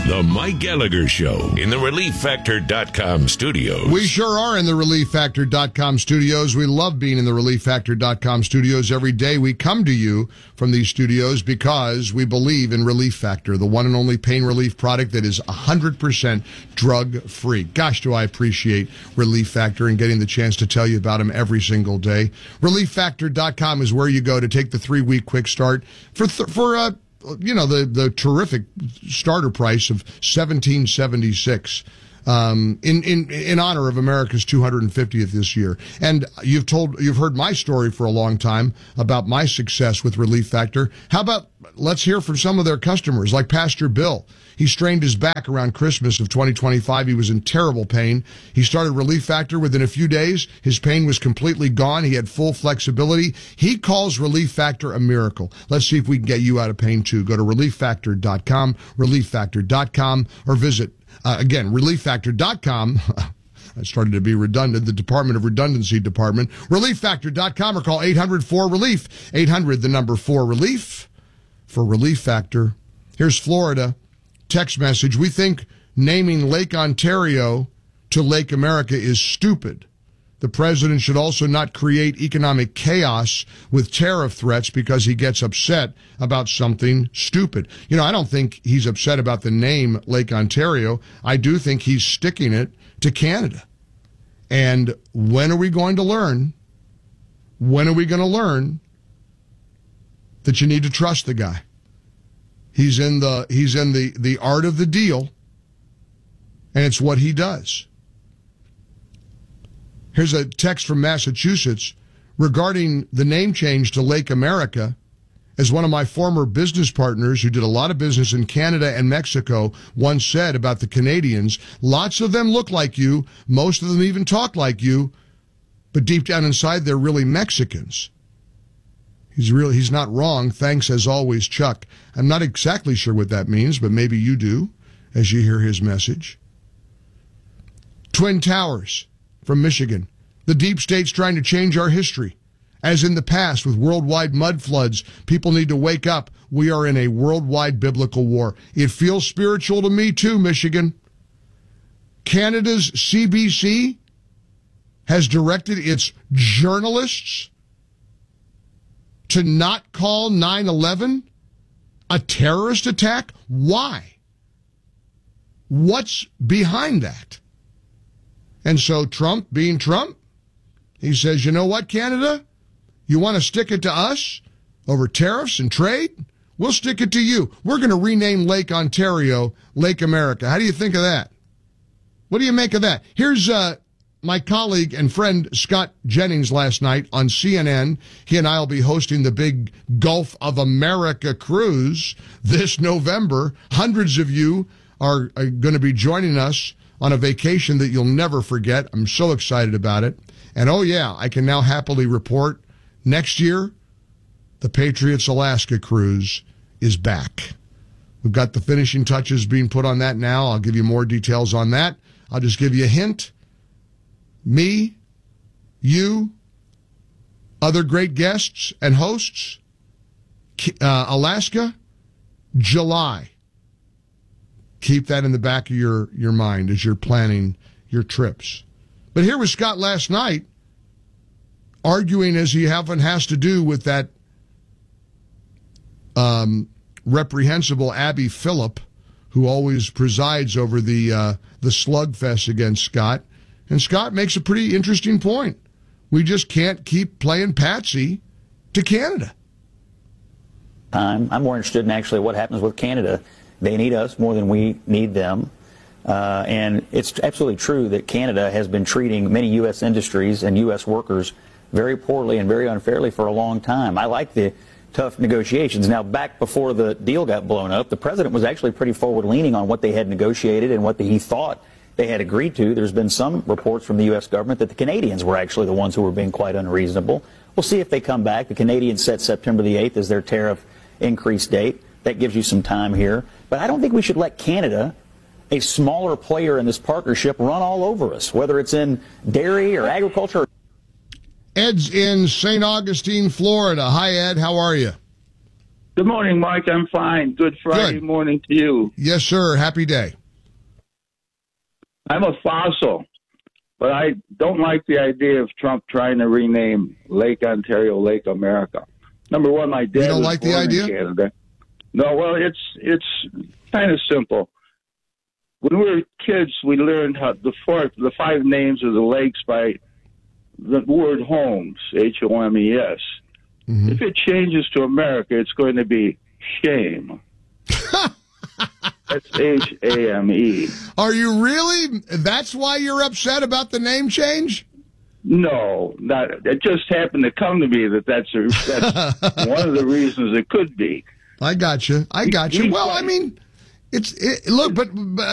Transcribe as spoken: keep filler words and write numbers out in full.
The Mike Gallagher Show in the Relief Factor dot com studios. We sure are in the Relief Factor dot com studios. We love being in the Relief Factor dot com studios. Every day we come to you from these studios because we believe in Relief Factor, the one and only pain relief product that is one hundred percent drug-free. Gosh, do I appreciate Relief Factor and getting the chance to tell you about them every single day. Relief Factor dot com is where you go to take the three-week quick start for, th- for uh, you know, the, the terrific starter price of seventeen seventy-six. Um, in, in, in honor of America's two hundred fiftieth this year. And you've told, you've heard my story for a long time about my success with Relief Factor. How about, let's hear from some of their customers, like Pastor Bill. He strained his back around Christmas of twenty twenty-five. He was in terrible pain. He started Relief Factor. Within a few days, his pain was completely gone. He had full flexibility. He calls Relief Factor a miracle. Let's see if we can get you out of pain too. Go to Relief Factor dot com, Relief Factor dot com, or visit Uh, again, Relief Factor dot com. I started to be redundant. The Department of Redundancy Department. Relief Factor dot com or call eight hundred four relief. eight hundred, the number four relief for Relief Factor. Here's Florida. Text message. We think naming Lake Ontario to Lake America is stupid. The president should also not create economic chaos with tariff threats because he gets upset about something stupid. You know, I don't think he's upset about the name Lake Ontario. I do think he's sticking it to Canada. And when are we going to learn? When are we going to learn that you need to trust the guy? He's in the he's in the, the art of the deal, and it's what he does. Here's a text from Massachusetts regarding the name change to Lake America. As one of my former business partners who did a lot of business in Canada and Mexico once said about the Canadians, lots of them look like you, most of them even talk like you, but deep down inside they're really Mexicans. He's really, he's not wrong. Thanks as always, Chuck. I'm not exactly sure what that means, but maybe you do as you hear his message. Twin Towers from Michigan. The deep state's trying to change our history. As in the past with worldwide mud floods, people need to wake up. We are in a worldwide biblical war. It feels spiritual to me too, Michigan. Canada's C B C has directed its journalists to not call nine eleven a terrorist attack. Why? What's behind that? And so Trump, being Trump, he says, you know what, Canada? You want to stick it to us over tariffs and trade? We'll stick it to you. We're going to rename Lake Ontario Lake America. How do you think of that? What do you make of that? Here's uh, my colleague and friend Scott Jennings last night on C N N. He and I will be hosting the big Gulf of America cruise this November. Hundreds of you are, are going to be joining us on a vacation that you'll never forget. I'm so excited about it. And oh yeah, I can now happily report next year, the Patriots Alaska cruise is back. We've got the finishing touches being put on that now. I'll give you more details on that. I'll just give you a hint. Me, you, other great guests and hosts, uh, Alaska, July. Keep that in the back of your, your mind as you're planning your trips. But here was Scott last night arguing, as he often has to do, with that um, reprehensible Abby Phillip, who always presides over the uh, the slugfest against Scott. And Scott makes a pretty interesting point. We just can't keep playing patsy to Canada. I'm, I'm more interested in actually what happens with Canada. They need us more than we need them. Uh, and it's absolutely true that Canada has been treating many U S industries and U S workers very poorly and very unfairly for a long time. I like the tough negotiations. Now, back before the deal got blown up, the president was actually pretty forward-leaning on what they had negotiated and what the, he thought they had agreed to. There's been some reports from the U S government that the Canadians were actually the ones who were being quite unreasonable. We'll see if they come back. The Canadians set September the eighth as their tariff increase date. That gives you some time here. But I don't think we should let Canada, a smaller player in this partnership, run all over us, whether it's in dairy or agriculture. Ed's in Saint Augustine, Florida. Hi, Ed. How are you? Good morning, Mike. I'm fine. Good Friday Good. morning to you. Yes, sir. Happy day. I'm a fossil, but I don't like the idea of Trump trying to rename Lake Ontario Lake America. Number one, my dad You don't was like the born idea? in Canada. No, well, it's it's kind of simple. When we were kids, we learned how the four, the five names of the lakes by the word homes, H O M E S. Mm-hmm. If it changes to America, it's going to be shame. That's H A M E. Are you really? That's why you're upset about the name change? No, not. It just happened to come to me that that's, a, that's one of the reasons it could be. I got you. I got you. Well, I mean, it's it, look, but, but